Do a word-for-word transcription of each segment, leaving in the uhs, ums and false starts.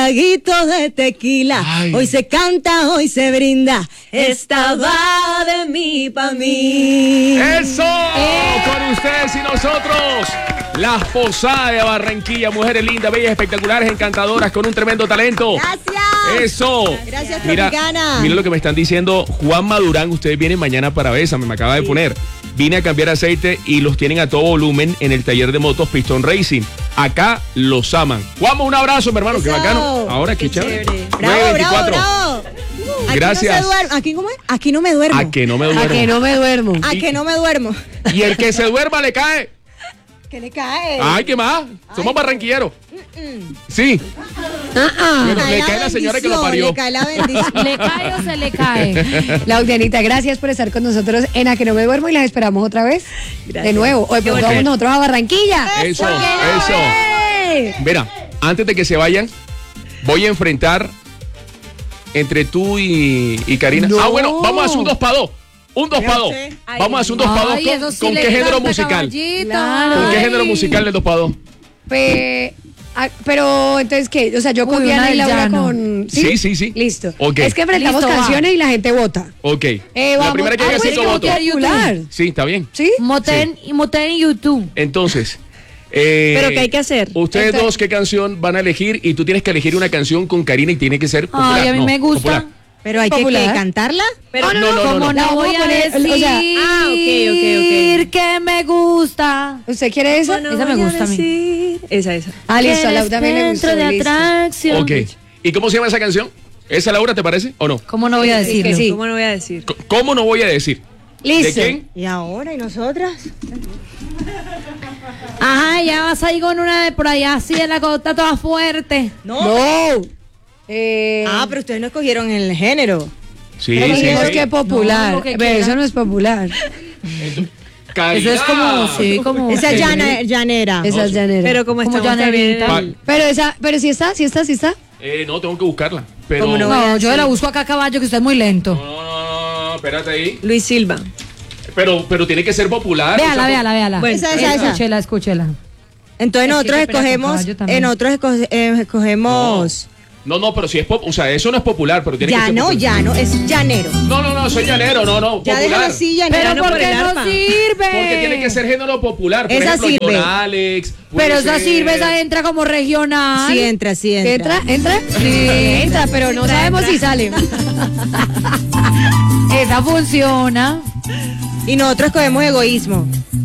traguito de tequila. Ay. Hoy se canta, hoy se brinda. Esta va de mí pa' mí. ¡Eso! Eh. Con ustedes y nosotros, las Posadas de Barranquilla. Mujeres lindas, bellas, espectaculares, encantadoras, con un tremendo talento. Gracias. ¡Eso! Gracias, mira, Tropicana. Mira lo que me están diciendo. Juan Madurán, ustedes vienen mañana para Bésame, me acaba de poner. Vine a cambiar aceite y los tienen a todo volumen en el taller de motos Pistón Racing. Acá los aman. Juanma, un abrazo, mi hermano, Eso. qué bacano. Ahora qué, qué chévere. Bravo, bravo, bravo. Aquí Gracias. No se duerme. ¿Aquí cómo es? Aquí no me duermo. A que no me duermo. A que no me duermo. A que no me duermo. Y el que se duerma le cae. ¿Qué le cae? Ay, ¿qué más? Somos Ay, barranquilleros. Mm-mm. Sí. Ah, ah. Bueno, le la cae la señora que lo bendición, parió. Le cae la bendición. ¿Le cae o se le cae? Claudianita, gracias por estar con nosotros en A que no me duermo y las esperamos otra vez. Gracias. De nuevo. Hoy pues, vamos nosotros a Barranquilla. Eso, ¡Eso! eso. Mira, antes de que se vayan, voy a enfrentar entre tú y, y Karina. No. Ah, bueno, vamos a hacer un dos para dos. Un dos para dos. sé. Vamos a hacer un dos para dos. Ay, ¿Con, eso sí con le qué género encanta, musical? caballito. Claro. ¿Con qué Ay. género musical del dos para dos? Pe- ah, pero entonces, ¿qué? O sea, yo con Uy, Diana una y del Laura llano. con... Sí, sí, sí. Listo. Ok. Es que enfrentamos Listo, va. canciones y la gente vota. Ok. Eh, La vamos. primera que Ah, haya pues, cinco como votos. que popular. Sí, está bien. ¿Sí? Moten y Moten y YouTube. Entonces, eh, ¿Pero qué hay que hacer? Ustedes Entonces- dos, ¿qué canción van a elegir? Y tú tienes que elegir una canción con Karina y tiene que ser popular. Ay, a mí No, me gusta. popular. Pero hay que, Popular. que cantarla. Pero No, no, no, ¿cómo no, no, no. voy La a vamos a poner, decir o sea, ah, ok, ok, ok. que me gusta? ¿Usted quiere esa? Esa me gusta a mí. Esa, esa. Ah, listo, a Que Laura también le eres gustó. centro de listo. atracción. Ok. ¿Y cómo se llama esa canción? ¿Esa, Laura, te parece o no? ¿Cómo no voy a Sí, decirlo? que sí. ¿Cómo no voy a decir? C- ¿Cómo no voy a decir? ¿De Listo. quién? ¿Y ahora? ¿Y nosotras? Ajá, ya vas ahí con una de por allá así de la costa toda fuerte. No. No. Eh, Ah, pero ustedes no escogieron el género. Sí, pero sí, dijimos sí. que popular. No, lo que pero quiera. eso no es popular. Karina. Eso es como, sí, como. Esa es llana- llanera. Esa es llanera. Pero como, Como estamos llanerita. también- Pa- Pero esa, pero si está, si está, si está. Eh, no, tengo que buscarla. Pero... ¿Cómo no? No, yo la busco acá a caballo, que usted es muy lento. No, no, no, no, espérate ahí. Luis Silva. Pero, pero tiene que ser popular. Véala, o sea, véala, véala. Bueno, esa, esa, esa. Escúchela, escúchela. Entonces Es que nosotros qué pena con escogemos, caballo también. eh, nosotros esco- eh, escogemos. No, no, pero si es pop, o sea, eso no es popular, pero tiene que Ya ser no, popular. ya no, es llanero. No, no, no, soy llanero, no, no, Ya popular. déjalo así, llanero. Pero no ¿por por qué el no arpa. sirve? Porque tiene que ser género popular. Por Esa ejemplo, sirve. John Alex. puede Pero esa ser- sirve, esa entra como regional. Sí entra, sí entra. ¿Entra? ¿Entra? Sí, entra, pero no sabemos si sale. Esa funciona. Y nosotros escogemos egoísmo.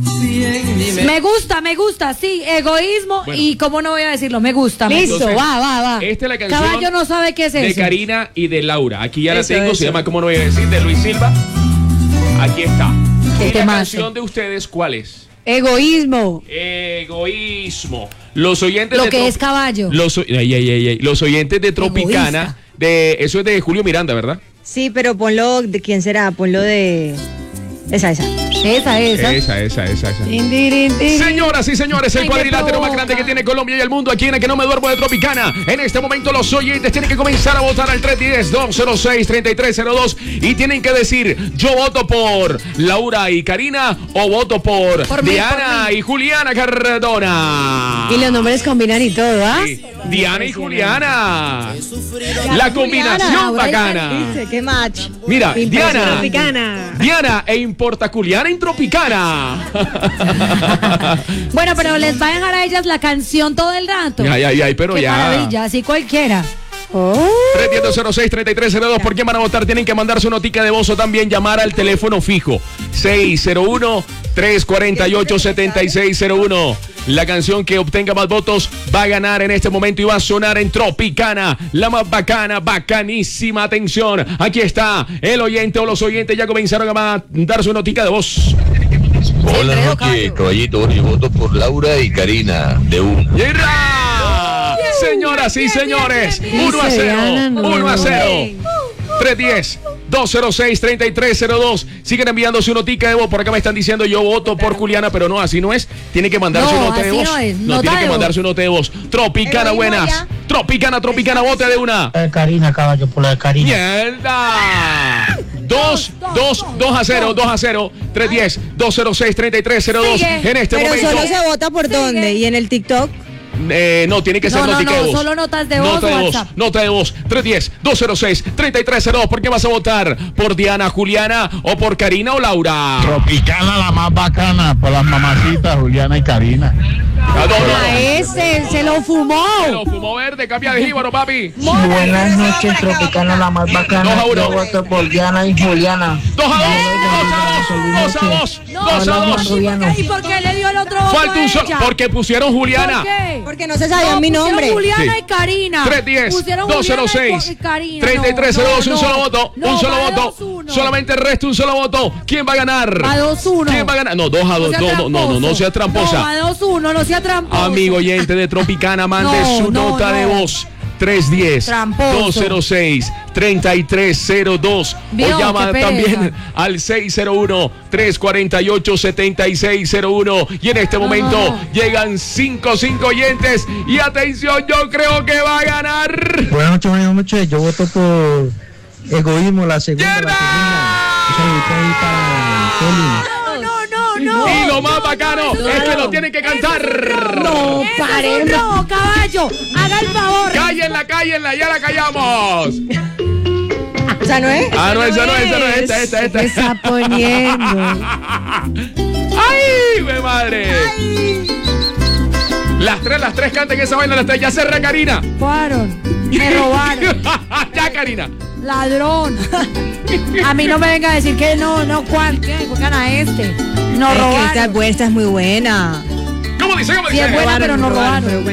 Me gusta, me gusta, sí, egoísmo. Bueno. Y cómo no voy a decirlo, me gusta. me Listo, Entonces, va, va, va. Esta es la canción Caballo no sabe qué es de eso. Karina y de Laura. Aquí ya la Eso, tengo, eso. se llama ¿Cómo no voy a decir? De Luis Silva. Aquí está. Qué ¿Y la temazo. canción de ustedes cuál es? Egoísmo. Egoísmo. Los oyentes Lo de que Trop- es caballo. Los, o- ay, ay, ay, ay. Los oyentes de Tropicana, Egoísta. de eso es de Julio Miranda, ¿verdad? Sí, pero ponlo, ¿de quién será? Ponlo de... Esa, esa. Esa, esa. Esa, esa, esa, esa. Tin, tirin, tirin. Señoras y señores, el Ay, me cuadrilátero más provoca. grande que tiene Colombia y el mundo, aquí en el que no me duermo de Tropicana. En este momento los oyentes tienen que comenzar a votar al tres uno cero, dos cero seis, tres tres cero dos y tienen que decir, yo voto por Laura y Karina o voto por, Por mí, Diana por mí. y Juliana Cardona. Y los nombres combinan y todo, ¿ah? Sí, Diana y Juliana. La combinación Laura y bacana. ¿Viste? ¿Qué match? Mira, Diana. Tropicana. Diana e importa Juliana en Tropicana. Bueno, pero les va a dejar a ellas la canción todo el rato. Ay, ay, ay, pero Qué ya. maravilla, así cualquiera. Oh. tres uno cero, cero seis, tres tres cero dos. ¿Por qué van a votar? Tienen que mandar su notica de voz o también llamar al teléfono fijo seis cero uno, tres cuatro ocho, siete seis cero uno. La canción que obtenga más votos va a ganar en este momento y va a sonar en Tropicana, la más bacana, bacanísima. Atención, aquí está el oyente o los oyentes ya comenzaron a mandar su notica de voz. Hola noche, caballito. Yo voto por Laura y Karina de una. ¡Yerra! Señoras y señores, uno a cero, uno a cero. tres uno cero, dos cero seis, tres tres cero dos. Siguen enviando su notica de voz. Por acá me están diciendo yo voto por Juliana, pero no, así no es. Tiene que mandar No, su nota de así voz. no es. No, Nota tiene de que mandar voz. su nota de voz. Tropicana, Egoísmo buenas. ya. Tropicana, Tropicana, vote de una. La de Karina, caballo, por la de Karina. ¡Mierda! dos, dos, dos a cero, dos a cero. tres uno cero, dos cero seis, tres tres cero dos. Sigue. En este Pero momento. solo se vota por Sigue. dónde. ¿Y en el TikTok? Eh, no, tiene que ser No, no, notica no, de voz. solo notas de voz Nota o de voz, WhatsApp. nota de voz. tres uno cero, dos cero seis, tres tres cero dos. ¿Por qué vas a votar? ¿Por Diana, Juliana o por Karina o Laura? Tropicana la más bacana, por las mamacitas Juliana y Karina. Ah, no, no, A no. ese se lo fumó. Se lo fumó verde, cambia de jíbaro, papi. Buenas noches, Tropicana la más bacana. Dos a uno. Yo voto por Diana y Juliana. dos a dos, dos a dos, dos a dos. ¿Y por qué le dio el otro voto Falta un a solo, ella? porque pusieron Juliana. ¿Por qué? Porque no se sabía No, mi pusieron nombre. Juliana Sí. y Karina. tres uno cero, Pusieron dos cero Juliana seis, y Karina. tres tres cero dos, No, un no, solo voto, no, un solo va voto. dos uno. Solamente el resto, un solo voto. ¿Quién va a ganar? Va dos uno. ¿Quién va a ganar? No, dos a dos. sea No, no, no, no, no sea tramposa. No, va dos uno, no sea tramposo. Amigo oyente de Tropicana, mande No, su no, nota no. de voz. tres uno cero, Tramposo. dos cero seis, tres tres cero dos Vio, o llama qué pereza. también al seis cero uno, tres cuatro ocho, siete seis cero uno y en este momento no. llegan cinco, cinco oyentes y atención, yo creo que va a ganar. Buenas noches, buenas noches. Yo voto por Egoísmo, la segunda, la ¡Mierda! segunda. Esa ahí para Kelly. No, no, no, no. Y lo más bacano eso es que no. lo tienen que cantar. No, Eso pare. es un robo, caballo. Haga el favor. Cállenla, cállenla, ya la callamos. O sea, ¿no es? Ah, no, esa no es, esa no es, esta, esta, esta. Se está poniendo. ¡Ay, mi madre! Las tres, las tres canten esa vaina, las tres. Ya cerra, Karina. Fueron. Me robaron. Ya, Karina. Ladrón. A mí no me venga a decir que no, no, ¿cuál? ¿Qué? Juegan a este. Nos Es que esta, robaron. es buena, esta es muy buena. ¿Cómo dice? ¿Cómo Sí, dice? es buena, pero nos robaron. pero bueno.